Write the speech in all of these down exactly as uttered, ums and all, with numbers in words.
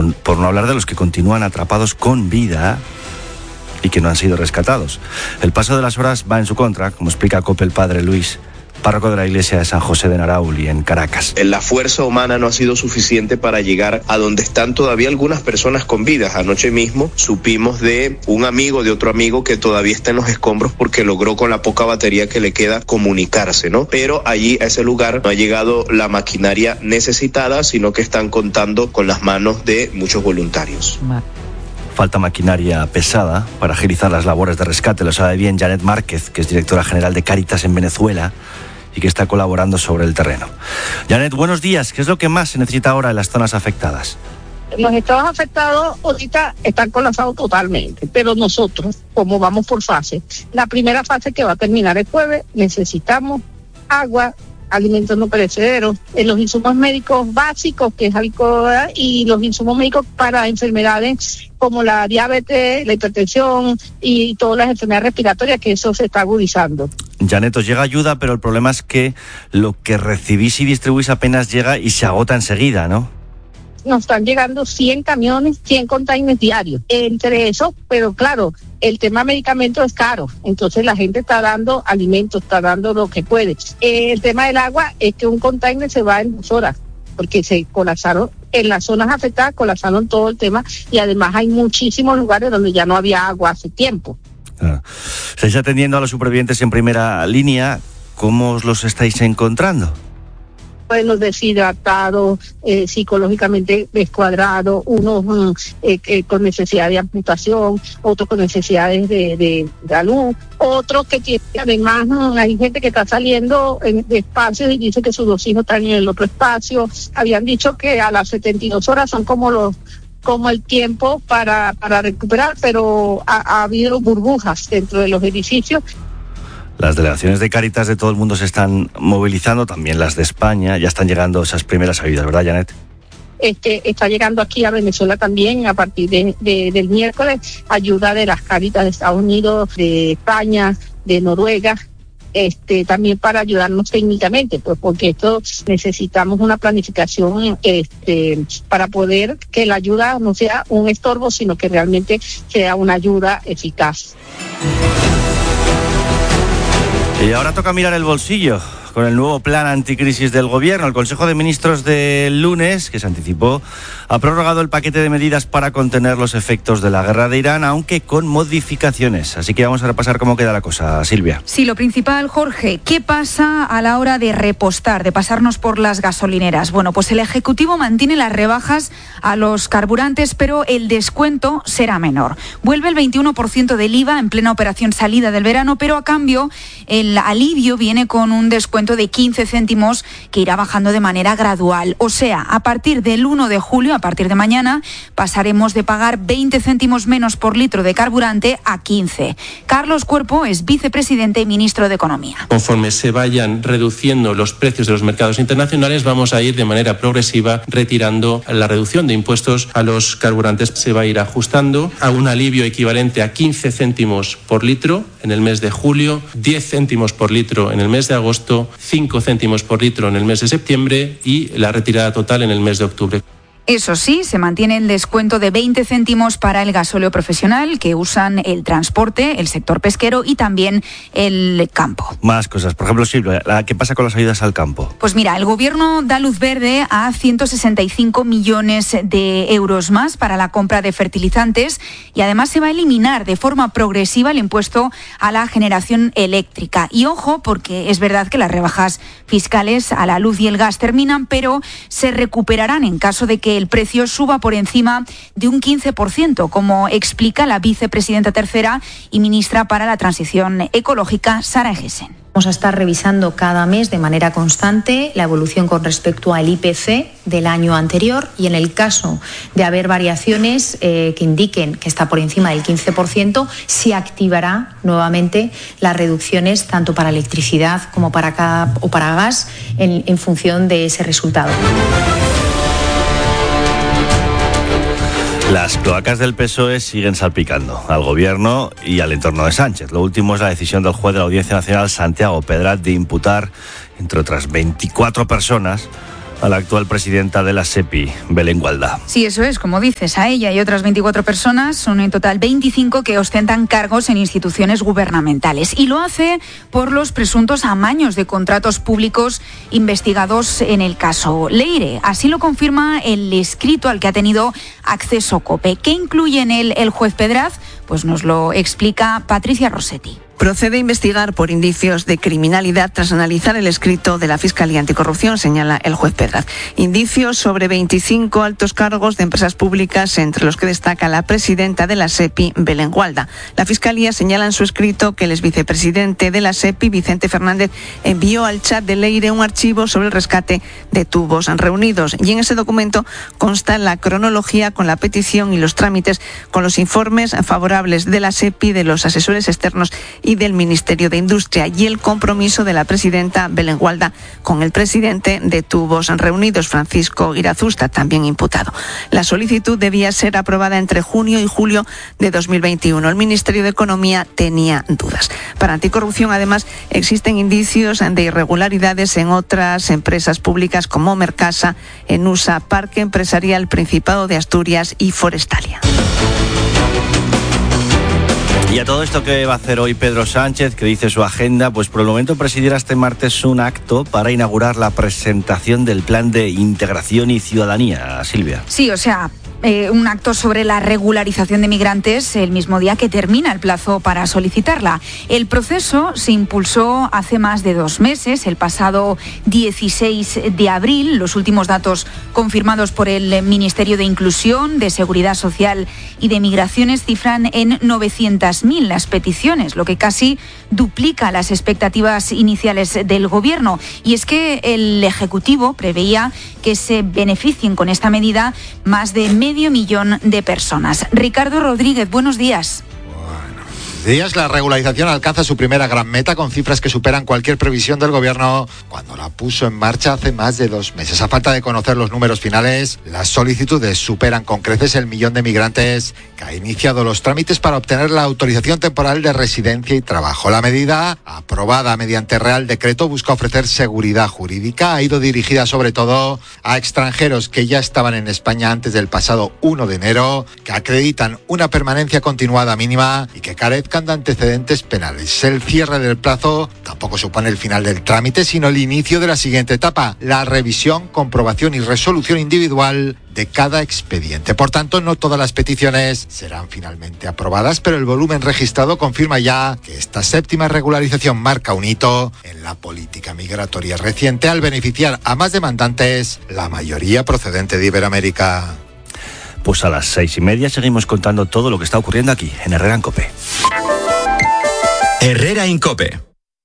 con, por no hablar de los que continúan atrapados con vida y que no han sido rescatados. El paso de las horas va en su contra, como explica COPE el padre Luis, párroco de la iglesia de San José de Narauli, en Caracas. La fuerza humana no ha sido suficiente para llegar a donde están todavía algunas personas con vida. Anoche mismo supimos de un amigo de otro amigo que todavía está en los escombros porque logró con la poca batería que le queda comunicarse, ¿no? Pero allí a ese lugar no ha llegado la maquinaria necesitada, sino que están contando con las manos de muchos voluntarios. Falta maquinaria pesada para agilizar las labores de rescate. Lo sabe bien Janet Márquez, que es directora general de Cáritas en Venezuela y que está colaborando sobre el terreno. Janet, buenos días. ¿Qué es lo que más se necesita ahora en las zonas afectadas? Los estados afectados ahorita están colapsados totalmente, pero nosotros, como vamos por fase, la primera fase que va a terminar el jueves, necesitamos agua, alimentos no perecederos, en los insumos médicos básicos, que es alcohol, y los insumos médicos para enfermedades como la diabetes, la hipertensión y todas las enfermedades respiratorias, que eso se está agudizando. Janet, os llega ayuda, pero el problema es que lo que recibís y distribuís apenas llega y se agota enseguida, ¿no? Nos están llegando cien camiones, cien containers diarios. Entre eso, pero claro, el tema medicamentos es caro, entonces la gente está dando alimentos, está dando lo que puede. Eh, el tema del agua es que un container se va en dos horas, porque se colapsaron, en las zonas afectadas colapsaron todo el tema, y además hay muchísimos lugares donde ya no había agua hace tiempo. Ah. ¿Estáis atendiendo a los supervivientes en primera línea? ¿Cómo os los estáis encontrando? Bueno, deshidratados, eh, psicológicamente descuadrados, unos eh, eh, con necesidad de amputación, otros con necesidades de, de, de salud, otros que tienen, además, ¿no? Hay gente que está saliendo en, de espacios y dice que sus dos hijos están en el otro espacio. Habían dicho que a las setenta y dos horas son como los como el tiempo para, para recuperar, pero ha, ha habido burbujas dentro de los edificios. Las delegaciones de Cáritas de todo el mundo se están movilizando, también las de España. Ya están llegando esas primeras ayudas, ¿verdad, Janet? Este, está llegando aquí a Venezuela también a partir de, de, del miércoles, ayuda de las Cáritas de Estados Unidos, de España, de Noruega, este, también para ayudarnos técnicamente, pues porque esto necesitamos una planificación este, para poder que la ayuda no sea un estorbo, sino que realmente sea una ayuda eficaz. Y ahora toca mirar el bolsillo con el nuevo plan anticrisis del gobierno. El Consejo de Ministros del lunes, que se anticipó, ha prorrogado el paquete de medidas para contener los efectos de la guerra de Irán, aunque con modificaciones. Así que vamos a repasar cómo queda la cosa, Silvia. Sí, lo principal, Jorge, ¿qué pasa a la hora de repostar, de pasarnos por las gasolineras? Bueno, pues el Ejecutivo mantiene las rebajas a los carburantes, pero el descuento será menor. Vuelve el veintiuno por ciento del I V A en plena operación salida del verano, pero a cambio el alivio viene con un descuento de quince céntimos que irá bajando de manera gradual. O sea, a partir del uno de julio, a partir de mañana, pasaremos de pagar veinte céntimos menos por litro de carburante a quince. Carlos Cuerpo es vicepresidente y ministro de Economía. Conforme se vayan reduciendo los precios de los mercados internacionales, vamos a ir de manera progresiva retirando la reducción de impuestos a los carburantes. Se va a ir ajustando a un alivio equivalente a quince céntimos por litro en el mes de julio, diez céntimos por litro en el mes de agosto, cinco céntimos por litro en el mes de septiembre y la retirada total en el mes de octubre. Eso sí, se mantiene el descuento de veinte céntimos para el gasóleo profesional que usan el transporte, el sector pesquero y también el campo. Más cosas. Por ejemplo, Silvia, ¿qué pasa con las ayudas al campo? Pues mira, el gobierno da luz verde a ciento sesenta y cinco millones de euros más para la compra de fertilizantes y además se va a eliminar de forma progresiva el impuesto a la generación eléctrica. Y ojo, porque es verdad que las rebajas fiscales a la luz y el gas terminan, pero se recuperarán en caso de que el precio suba por encima de un quince por ciento, como explica la vicepresidenta tercera y ministra para la Transición Ecológica, Sara Egesen. Vamos a estar revisando cada mes de manera constante la evolución con respecto al I P C del año anterior y en el caso de haber variaciones eh, que indiquen que está por encima del quince por ciento, se activará nuevamente las reducciones tanto para electricidad como para, cada, o para gas en, en función de ese resultado. Las cloacas del P S O E siguen salpicando al gobierno y al entorno de Sánchez. Lo último es la decisión del juez de la Audiencia Nacional, Santiago Pedrat, de imputar, entre otras veinticuatro personas, a la actual presidenta de la SEPI, Belén Gualda. Sí, eso es, como dices, a ella y otras veinticuatro personas, son en total veinticinco que ostentan cargos en instituciones gubernamentales. Y lo hace por los presuntos amaños de contratos públicos investigados en el caso Leire. Así lo confirma el escrito al que ha tenido acceso COPE. ¿Qué incluye en él el juez Pedraz? Pues nos lo explica Patricia Rossetti. Procede a investigar por indicios de criminalidad tras analizar el escrito de la Fiscalía Anticorrupción, señala el juez Pedraz. Indicios sobre veinticinco altos cargos de empresas públicas, entre los que destaca la presidenta de la SEPI, Belén Gualda. La Fiscalía señala en su escrito que el exvicepresidente de la SEPI, Vicente Fernández, envió al chat de Leire un archivo sobre el rescate de tubos reunidos. Y en ese documento consta la cronología con la petición y los trámites con los informes favorables de la SEPI, de los asesores externos y del Ministerio de Industria, y el compromiso de la presidenta Belén Gualda con el presidente de Tubos Reunidos, Francisco Irazusta, también imputado. La solicitud debía ser aprobada entre junio y julio de dos mil veintiuno. El Ministerio de Economía tenía dudas. Para Anticorrupción, además, existen indicios de irregularidades en otras empresas públicas como Mercasa, Enusa, Parque Empresarial Principado de Asturias y Forestalia. Y a todo esto, ¿qué va a hacer hoy Pedro Sánchez? ¿Qué dice su agenda? Pues por el momento presidirá este martes un acto para inaugurar la presentación del Plan de Integración y Ciudadanía. Silvia. Sí, o sea, eh, un acto sobre la regularización de migrantes el mismo día que termina el plazo para solicitarla. El proceso se impulsó hace más de dos meses, el pasado dieciséis de abril. Los últimos datos confirmados por el Ministerio de Inclusión, de Seguridad Social y de Migraciones cifran en novecientas mil las peticiones, lo que casi duplica las expectativas iniciales del Gobierno. Y es que el Ejecutivo preveía que se beneficien con esta medida más de medio millón de personas. Ricardo Rodríguez, buenos días. Días, la regularización alcanza su primera gran meta con cifras que superan cualquier previsión del Gobierno cuando la puso en marcha hace más de dos meses. A falta de conocer los números finales, las solicitudes superan con creces el millón de migrantes que ha iniciado los trámites para obtener la autorización temporal de residencia y trabajo. La medida, aprobada mediante Real Decreto, busca ofrecer seguridad jurídica. Ha ido dirigida sobre todo a extranjeros que ya estaban en España antes del pasado uno de enero, que acreditan una permanencia continuada mínima y que carezcan de antecedentes penales. El cierre del plazo tampoco supone el final del trámite, sino el inicio de la siguiente etapa, la revisión, comprobación y resolución individual de cada expediente. Por tanto, no todas las peticiones serán finalmente aprobadas, pero el volumen registrado confirma ya que esta séptima regularización marca un hito en la política migratoria reciente al beneficiar a más demandantes, la mayoría procedente de Iberoamérica. Pues a las seis y media seguimos contando todo lo que está ocurriendo aquí, en Herrera en COPE. Herrera en COPE.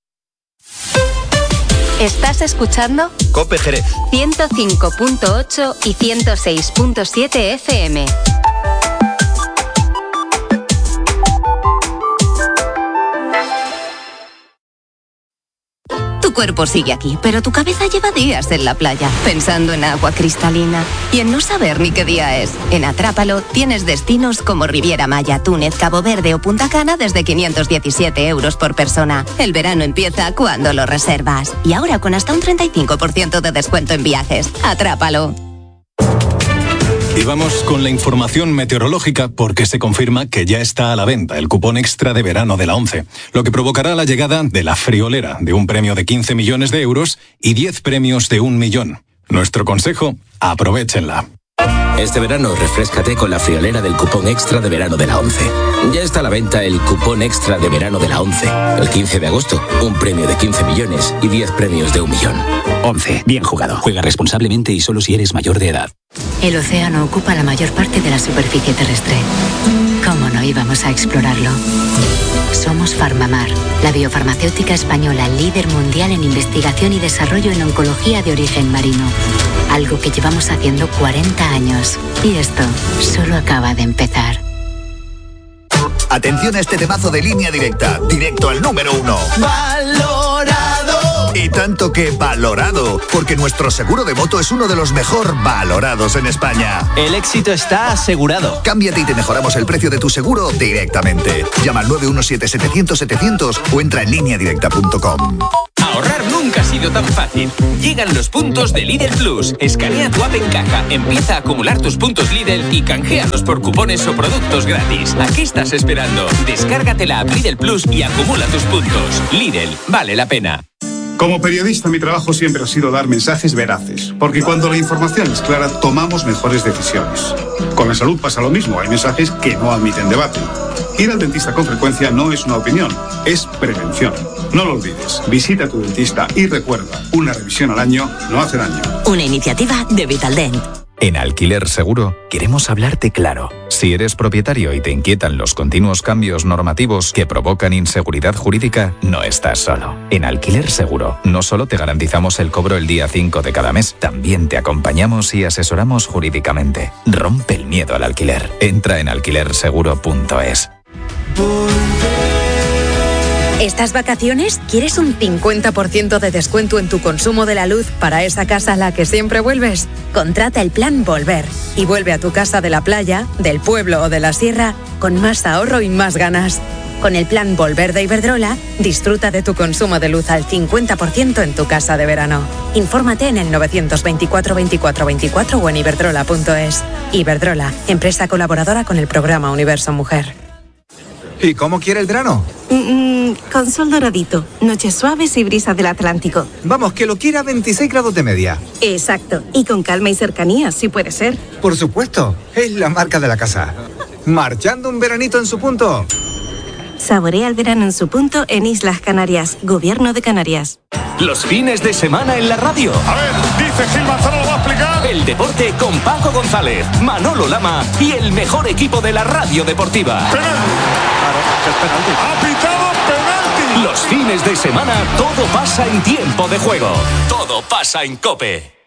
¿Estás escuchando? COPE Jerez. ciento cinco punto ocho y ciento seis punto siete F M. Tu cuerpo sigue aquí, pero tu cabeza lleva días en la playa, pensando en agua cristalina y en no saber ni qué día es. En Atrápalo tienes destinos como Riviera Maya, Túnez, Cabo Verde o Punta Cana desde quinientos diecisiete euros por persona. El verano empieza cuando lo reservas. Y ahora con hasta un treinta y cinco por ciento de descuento en viajes. Atrápalo. Y vamos con la información meteorológica porque se confirma que ya está a la venta el cupón extra de verano de la ONCE, lo que provocará la llegada de la friolera de un premio de quince millones de euros y diez premios de un millón. Nuestro consejo, aprovéchenla. Este verano refréscate con la friolera del cupón extra de verano de la ONCE. Ya está a la venta el cupón extra de verano de la ONCE. El quince de agosto, un premio de quince millones y diez premios de un millón. ONCE, bien jugado. Juega responsablemente y solo si eres mayor de edad. El océano ocupa la mayor parte de la superficie terrestre. ¿Cómo no íbamos a explorarlo? Somos Farmamar, la biofarmacéutica española líder mundial en investigación y desarrollo en oncología de origen marino. Algo que llevamos haciendo cuarenta años. Y esto solo acaba de empezar. Atención a este temazo de Línea Directa, directo al número uno. ¡Valorado! Y tanto que valorado, porque nuestro seguro de moto es uno de los mejor valorados en España. El éxito está asegurado. Cámbiate y te mejoramos el precio de tu seguro directamente. Llama al nueve uno siete, setecientos, setecientos o entra en línea directa punto com. Ahorrar nunca ha sido tan fácil. Llegan los puntos de Lidl Plus. Escanea tu app en caja, empieza a acumular tus puntos Lidl y canjealos por cupones o productos gratis. ¿A qué estás esperando? Descárgate la app Lidl Plus y acumula tus puntos. Lidl, vale la pena. Como periodista, mi trabajo siempre ha sido dar mensajes veraces, porque cuando la información es clara, tomamos mejores decisiones. Con la salud pasa lo mismo, hay mensajes que no admiten debate. Ir al dentista con frecuencia no es una opinión, es prevención. No lo olvides, visita a tu dentista y recuerda, una revisión al año no hace daño. Una iniciativa de Vitaldent. En Alquiler Seguro queremos hablarte claro. Si eres propietario y te inquietan los continuos cambios normativos que provocan inseguridad jurídica, no estás solo. En Alquiler Seguro no solo te garantizamos el cobro el día cinco de cada mes, también te acompañamos y asesoramos jurídicamente. Rompe el miedo al alquiler. Entra en alquiler seguro punto es. ¿Estas vacaciones quieres un cincuenta por ciento de descuento en tu consumo de la luz para esa casa a la que siempre vuelves? Contrata el plan Volver y vuelve a tu casa de la playa, del pueblo o de la sierra con más ahorro y más ganas. Con el plan Volver de Iberdrola, disfruta de tu consumo de luz al cincuenta por ciento en tu casa de verano. Infórmate en el novecientos veinticuatro veinticuatro veinticuatro o en iberdrola punto es. Iberdrola, empresa colaboradora con el programa Universo Mujer. ¿Y cómo quiere el verano? Mm, con sol doradito, noches suaves y brisa del Atlántico. Vamos, que lo quiera a veintiséis grados de media. Exacto, y con calma y cercanía, si puede ser. Por supuesto, es la marca de la casa. Marchando un veranito en su punto. Saborea el verano en su punto en Islas Canarias, Gobierno de Canarias. Los fines de semana en la radio. A ver, dice Gil Manzano, lo va a explicar. El deporte con Paco González, Manolo Lama y el mejor equipo de la radio deportiva. ¡Penalti! Claro, es penalti. ¡Ha pitado penalti! Los fines de semana todo pasa en tiempo de juego. Todo pasa en COPE.